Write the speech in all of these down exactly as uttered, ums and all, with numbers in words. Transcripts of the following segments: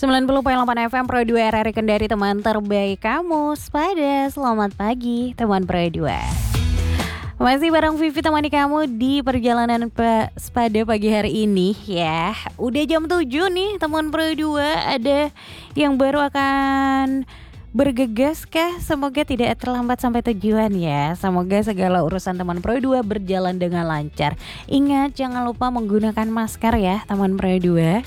sembilan puluh koma delapan F M Pro dua R R I Kendari, teman terbaik kamu. Spada, selamat pagi teman Pro dua. Masih bareng Vivi temani kamu di perjalanan pa- Spada pagi hari ini ya. Udah jam tujuh nih teman Pro dua, ada yang baru akan bergegas kah? Semoga tidak terlambat sampai tujuan ya. Semoga segala urusan teman Pro dua berjalan dengan lancar. Ingat jangan lupa menggunakan masker ya teman Pro dua.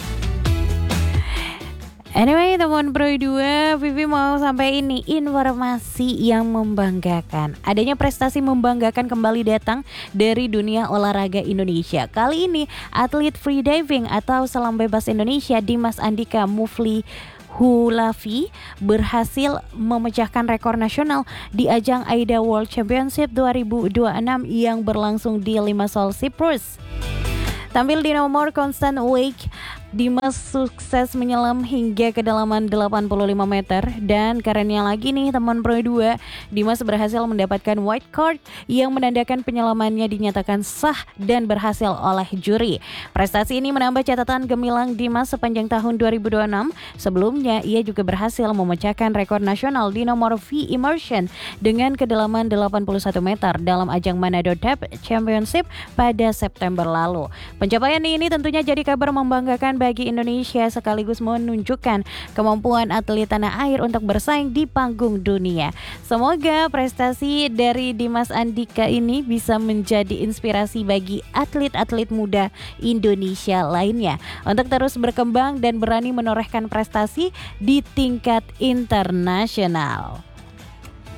Anyway teman Pro dua, Vivi mau sampai ini informasi yang membanggakan. Adanya prestasi membanggakan kembali datang dari dunia olahraga Indonesia. Kali ini atlet freediving atau selam bebas Indonesia Dimas Andika Mufli Hulafi berhasil memecahkan rekor nasional di ajang AIDA World Championship dua ribu dua puluh enam yang berlangsung di Limassol, Cyprus. Tampil di nomor constant wake, Dimas sukses menyelam hingga kedalaman delapan puluh lima meter. Dan kerennya lagi nih teman Pro dua, Dimas berhasil mendapatkan white card yang menandakan penyelamannya dinyatakan sah dan berhasil oleh juri. Prestasi ini menambah catatan gemilang Dimas sepanjang tahun dua ribu dua puluh enam. Sebelumnya ia juga berhasil memecahkan rekor nasional di nomor V immersion dengan kedalaman delapan puluh satu meter dalam ajang Manado Depth Championship pada September lalu. Pencapaian ini tentunya jadi kabar membanggakan bagi Indonesia sekaligus menunjukkan kemampuan atlet tanah air untuk bersaing di panggung dunia. Semoga prestasi dari Dimas Andika ini bisa menjadi inspirasi bagi atlet-atlet muda Indonesia lainnya untuk terus berkembang dan berani menorehkan prestasi di tingkat internasional.